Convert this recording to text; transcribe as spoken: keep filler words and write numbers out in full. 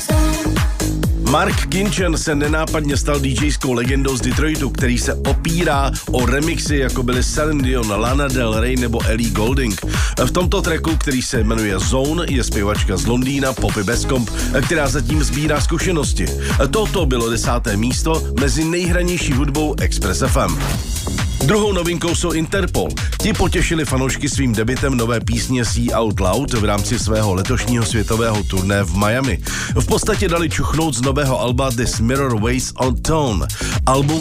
Mark Kinchen se nenápadně stal DJskou legendou z Detroitu, který se opírá o remixy, jako byly Celine Dion, Lana Del Rey nebo Ellie Goulding. V tomto tracku, který se jmenuje Zone, je zpěvačka z Londýna Poppy Bescomb, která zatím sbírá zkušenosti. Toto bylo desáté místo mezi nejhranější hudbou Express F M. Druhou novinkou jsou Interpol. Ti potěšili fanoušky svým debutem nové písně See Out Loud v rámci svého letošního světového turné v Miami. V podstatě dali čuchnout z nového alba This Mirror Weighs on Tone. Album